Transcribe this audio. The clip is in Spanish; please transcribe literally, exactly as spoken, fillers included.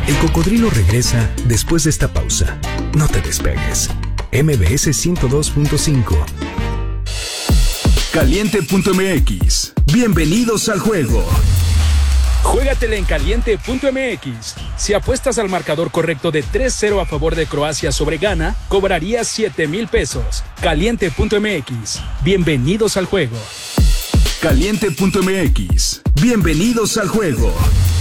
El cocodrilo regresa después de esta pausa. No te despegues. M B S ciento dos punto cinco. Caliente punto M X. Bienvenidos al juego. Juégatela en caliente punto M X. Si apuestas al marcador correcto de tres cero a favor de Croacia sobre Ghana, cobrarías siete mil pesos. caliente punto M X. Bienvenidos al juego. Caliente punto M X. Bienvenidos al juego.